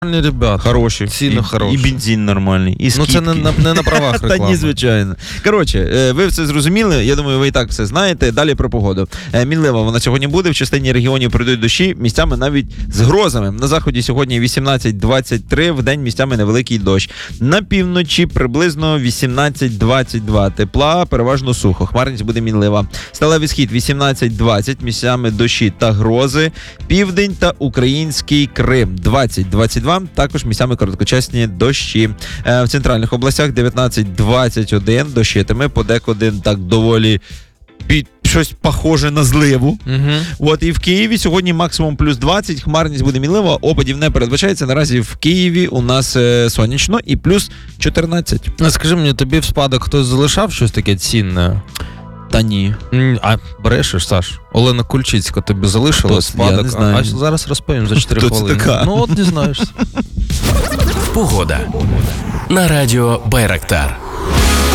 Ребята. Хороші. Ціни хороші. І бензин нормальний, і скидки. Ну це не на правах реклами. Та ні, звичайно. Коротше, ви все зрозуміли, я думаю, ви і так все знаєте. Далі про погоду. Мінлива вона сьогодні буде, в частині регіонів прийдуть дощі, місцями навіть з грозами. На заході сьогодні 18-23, в день місцями невеликий дощ. На півночі приблизно 18-22 тепла, переважно сухо. Хмарність буде мінлива. Сталевий схід 18-20, місцями дощі та грози. Південь та український Крим 20-22, також місцями короткочасні дощі. В центральних областях 19-21 дощитиме, подекуди так доволі щось похоже на зливу. От, і в Києві сьогодні максимум плюс 20, хмарність буде мінлива, опадів не передбачається. Наразі в Києві у нас сонячно і плюс 14. Скажи мені, тобі в спадок хтось залишав щось таке цінне? Та ні. А брешеш, Саш? Олена Кульчицька тобі залишила спадок? Я не знаю. А зараз розповім за 4 Хто це хвилини. така? Ну от дізнаєшся. Погода на радіо Байрактар.